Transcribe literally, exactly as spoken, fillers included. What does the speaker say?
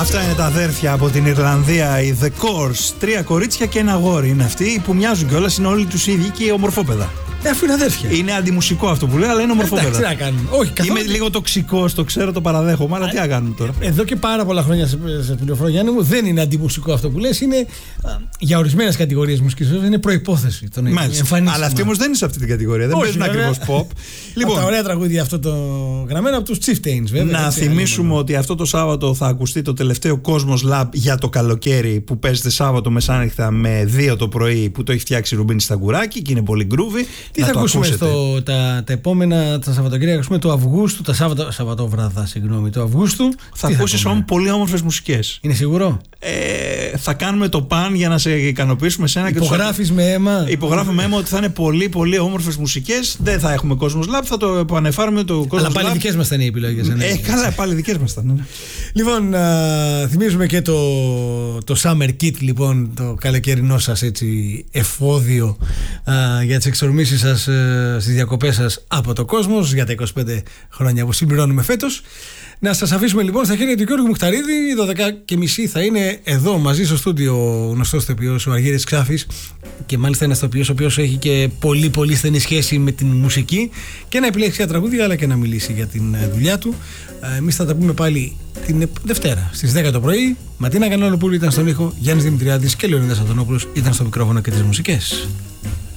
Αυτά είναι τα αδέρφια από την Ιρλανδία, οι The Course. Τρία κορίτσια και ένα αγόρι είναι αυτοί που μοιάζουν κιόλας, είναι όλοι τους ίδιοι και ομορφόπεδα. Ε, αφού είναι αδέρφια. Είναι αντιμουσικό αυτό που λέω, αλλά είναι ομορφόπεδα. Εντάξει, τι να κάνουν. Όχι, καθόλου... Είμαι λίγο τοξικός, το ξέρω, το παραδέχομαι, αλλά τι να κάνουν τώρα. Εδώ και πάρα πολλά χρόνια σε, σε πληροφορία, Γιάννη μου, δεν είναι αντιμουσικό αυτό που λες. Είναι α, για ορισμένες κατηγορίες μουσικής, είναι προϋπόθεση το να εμφανίσουμε. Αλλά αυτή όμως δεν είναι σε αυτή την κατηγορία. Δεν παίζουν ακριβώς pop. Λοιπόν, τα ωραία τραγούδια αυτό το γραμμένο από τους Chieftains, βέβαια. Να έτσι, θυμίσουμε άλλο. Ότι αυτό το Σάββατο θα ακουστεί το τελευταίο Cosmos Lab για το καλοκαίρι που παίζεται Σάββατο μεσάνυχτα με δύο το πρωί που το έχει φτιάξει η Ρουμπίνη Σταγκουράκη και είναι πολύ groovy. Τι θα ακούσουμε στο, τα, τα επόμενα τα Σαββατοκύριακα, ακούσουμε το Αυγούστου, τα Σάββατο, Σαββατοβραδά, συγγνώμη, το Αυγούστου. Θα ακούσεις όμως πολύ όμορφες μουσικές. Είναι σίγουρο? Ε, θα κάνουμε το παν για να σε ικανοποιήσουμε σένα. Υπογράφεις με αίμα. Υπογράφω με αίμα ότι θα είναι πολύ πολύ όμορφες μουσικές. Δεν θα έχουμε Cosmos Lab, θα το επανεφάρουμε το Cosmos Lab. Αλλά πάλι δικές μας ήταν οι επιλογές. Ε, ε, καλά, πάλι δικές μας ήταν. Ναι. Λοιπόν, α, θυμίζουμε και το, το Summer Kit, λοιπόν, το καλοκαιρινό σας έτσι εφόδιο α, για τις εξορμήσεις σας α, στις διακοπές σας από το Cosmos για τα είκοσι πέντε χρόνια που συμπληρώνουμε φέτος. Να σας αφήσουμε λοιπόν στα χέρια του Γιώργου Μουχταρίδη. δώδεκα και μισή θα είναι εδώ μαζί στο στούντιο ο γνωστός ηθοποιός, ο Αργύρης Ξάφης, και μάλιστα ένας ηθοποιός ο οποίος έχει και πολύ πολύ στενή σχέση με την μουσική και να επιλέξει για τραγούδια αλλά και να μιλήσει για την δουλειά του. Εμείς θα τα πούμε πάλι την Δευτέρα στις δέκα το πρωί. Ματίνα Κανόλοπούλου ήταν στον ήχο, Γιάννης Δημητριάδης και Λεωνίδας Αντωνόπουλος ήταν στο μικρόφωνο και τις μουσικές.